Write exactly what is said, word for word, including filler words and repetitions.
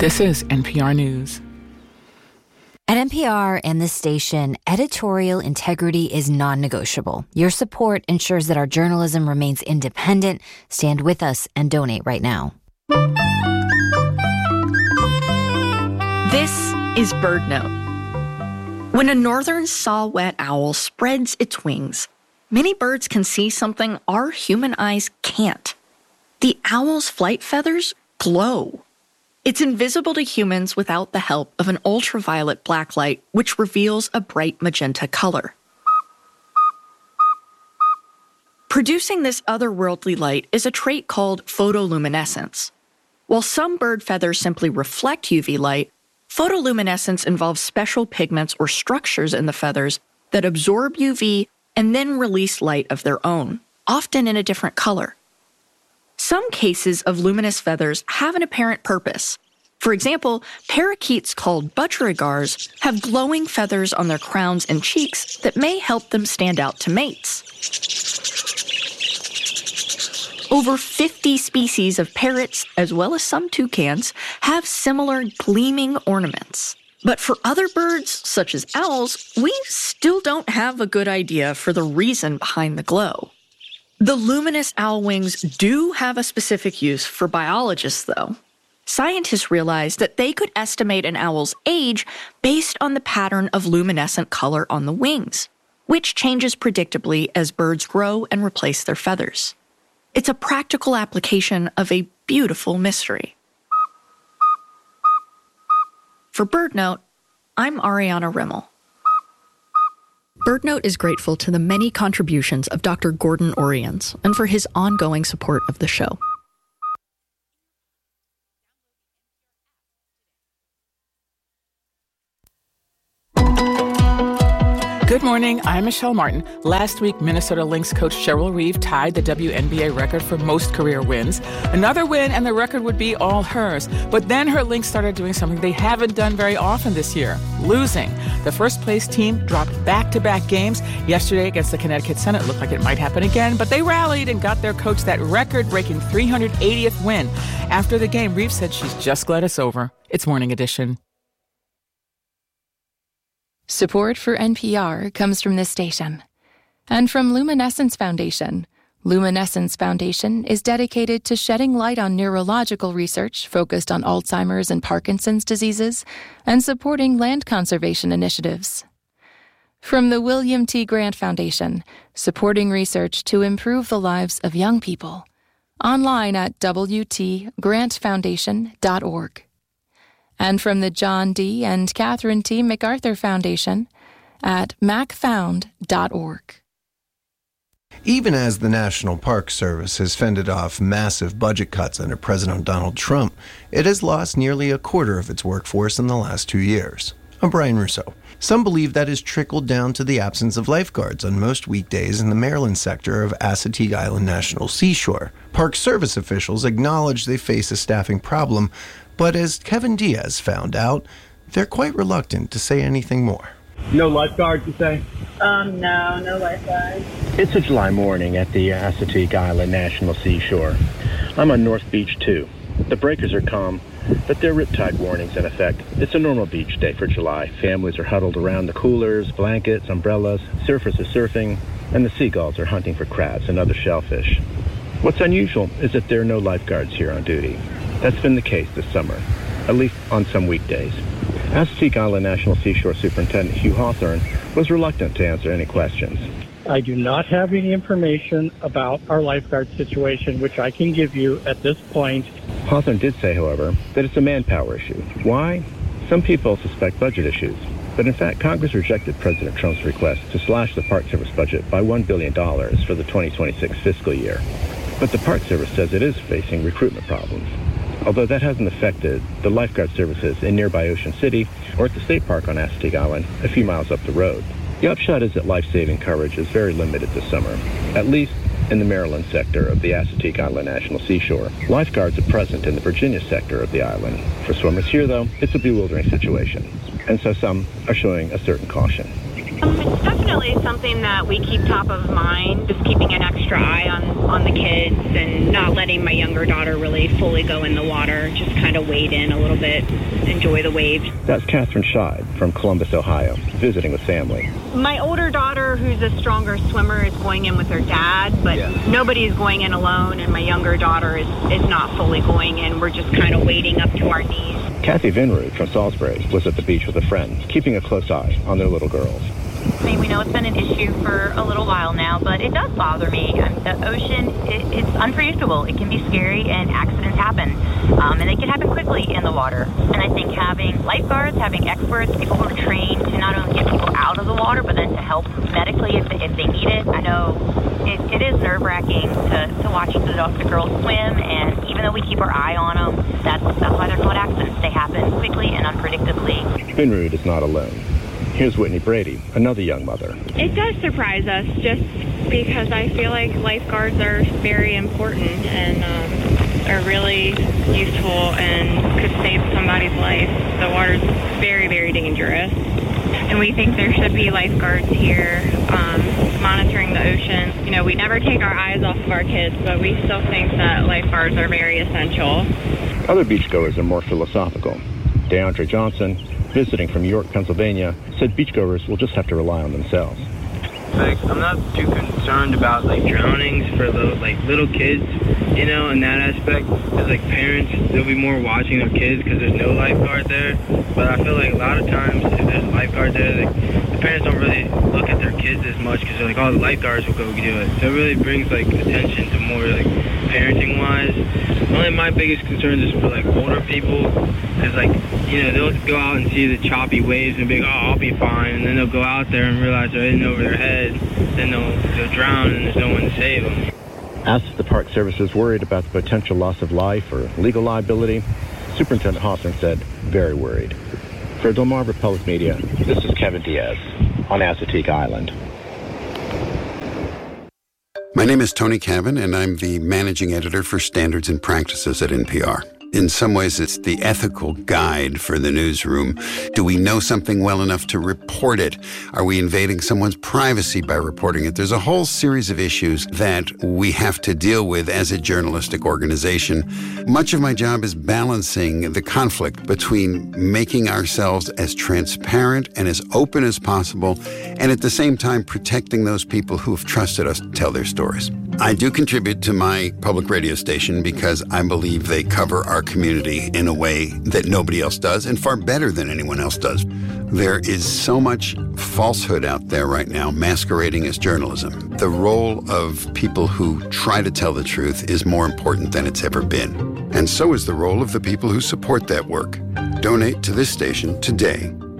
This is N P R News. At N P R and this station, editorial integrity is non-negotiable. Your support ensures that our journalism remains independent. Stand with us and donate right now. This is BirdNote. When a northern saw-whet owl spreads its wings, many birds can see something our human eyes can't. The owl's flight feathers glow. It's invisible to humans without the help of an ultraviolet blacklight, which reveals a bright magenta color. Producing this otherworldly light is a trait called photoluminescence. While some bird feathers simply reflect U V light, photoluminescence involves special pigments or structures in the feathers that absorb U V and then release light of their own, often in a different color. Some cases of luminous feathers have an apparent purpose. For example, parakeets called budgerigars have glowing feathers on their crowns and cheeks that may help them stand out to mates. Over fifty species of parrots, as well as some toucans, have similar gleaming ornaments. But for other birds, such as owls, we still don't have a good idea for the reason behind the glow. The luminous owl wings do have a specific use for biologists, though. Scientists realized that they could estimate an owl's age based on the pattern of luminescent color on the wings, which changes predictably as birds grow and replace their feathers. It's a practical application of a beautiful mystery. For BirdNote, I'm Ariana Rimmel. BirdNote is grateful to the many contributions of Doctor Gordon Oriens and for his ongoing support of the show. Good morning, I'm Michelle Martin. Last week, Minnesota Lynx coach Cheryl Reeve tied the W N B A record for most career wins. Another win and the record would be all hers. But then her Lynx started doing something they haven't done very often this year, losing. The first-place team dropped back-to-back games. Yesterday against the Connecticut Sun, it looked like it might happen again, but they rallied and got their coach that record-breaking three hundred eightieth win. After the game, Reeve said she's just glad it's over. It's Morning Edition. Support for N P R comes from this station and from Luminescence Foundation. Luminescence Foundation is dedicated to shedding light on neurological research focused on Alzheimer's and Parkinson's diseases and supporting land conservation initiatives. From the William T. Grant Foundation, supporting research to improve the lives of young people. Online at w t grant foundation dot org. And from the John D. and Catherine T. MacArthur Foundation at mac found dot org. Even as the National Park Service has fended off massive budget cuts under President Donald Trump, it has lost nearly a quarter of its workforce in the last two years. I'm Brian Russo. Some believe that has trickled down to the absence of lifeguards on most weekdays in the Maryland sector of Assateague Island National Seashore. Park Service officials acknowledge they face a staffing problem, but as Kevin Diaz found out, they're quite reluctant to say anything more. No lifeguards, you say? Um, no, no lifeguards. It's a July morning at the Assateague Island National Seashore. I'm on North Beach, too. The breakers are calm, but there are riptide warnings in effect. It's a normal beach day for July. Families are huddled around the coolers, blankets, umbrellas, surfers are surfing, and the seagulls are hunting for crabs and other shellfish. What's unusual is that there are no lifeguards here on duty. That's been the case this summer, at least on some weekdays. Assateague Island National Seashore Superintendent Hugh Hawthorne was reluctant to answer any questions. I do not have any information about our lifeguard situation, which I can give you at this point. Hawthorne did say, however, that it's a manpower issue. Why? Some people suspect budget issues. But in fact, Congress rejected President Trump's request to slash the Park Service budget by one billion dollars for the twenty twenty-six fiscal year. But the Park Service says it is facing recruitment problems. Although that hasn't affected the lifeguard services in nearby Ocean City or at the state park on Assateague Island, a few miles up the road. The upshot is that life-saving coverage is very limited this summer, at least in the Maryland sector of the Assateague Island National Seashore. Lifeguards are present in the Virginia sector of the island. For swimmers here, though, it's a bewildering situation, and so some are showing a certain caution. Um, It's definitely something that we keep top of mind, just keeping an extra eye on, on the kids and not letting my younger daughter really fully go in the water, just kind of wade in a little bit, enjoy the waves. That's Catherine Scheid from Columbus, Ohio, visiting with family. My older daughter, who's a stronger swimmer, is going in with her dad, but yeah. Nobody's going in alone, and my younger daughter is, is not fully going in. We're just kind of wading up to our knees. Kathy Vinrud from Salisbury was at the beach with a friend, keeping a close eye on their little girls. I mean, we know it's been an issue for a little while now, but it does bother me. The ocean, it, it's unpredictable. It can be scary, and accidents happen. Um, and they can happen quickly in the water. And I think having lifeguards, having experts, people who are trained to not only get people out of the water, but then to help medically if they, if they need it. I know it, it is nerve-wracking to, to watch the, the girls swim, and even though we keep our eye on them, that's, that's why they're called accidents. They happen quickly and unpredictably. Vinrud is not alone. Here's Whitney Brady, another young mother. It does surprise us just because I feel like lifeguards are very important and um, are really useful and could save somebody's life. The water's very, very dangerous. And we think there should be lifeguards here um, monitoring the ocean. You know, we never take our eyes off of our kids, but we still think that lifeguards are very essential. Other beachgoers are more philosophical. DeAndre Johnson, visiting from York, Pennsylvania, said beachgoers will just have to rely on themselves. Like, I'm not too concerned about like drownings for little, like little kids, you know, in that aspect. Because like parents, they'll be more watching their kids because there's no lifeguard there. But I feel like a lot of times if there's a lifeguard there, like, the parents don't really look at their kids as much because they're like, oh, the lifeguards will go do it. So it really brings like attention to more like parenting wise. Only my biggest concern is for like older people, because like, you know, they'll go out and see the choppy waves and be like, oh, I'll be fine, and then they'll go out there and realize they're in over their head, then they'll, they'll drown and there's no one to save them. Asked if the Park Service is worried about the potential loss of life or legal liability, Superintendent Hawthorne said, very worried. For Delmarva Public Media, this is Kevin Diaz on Assateague Island. My name is Tony Cavan, and I'm the managing editor for Standards and Practices at N P R. In some ways, it's the ethical guide for the newsroom. Do we know something well enough to report it? Are we invading someone's privacy by reporting it? There's a whole series of issues that we have to deal with as a journalistic organization. Much of my job is balancing the conflict between making ourselves as transparent and as open as possible, and at the same time protecting those people who have trusted us to tell their stories. I do contribute to my public radio station because I believe they cover our community in a way that nobody else does, and far better than anyone else does. There is so much falsehood out there right now masquerading as journalism. The role of people who try to tell the truth is more important than it's ever been. And so is the role of the people who support that work. Donate to this station today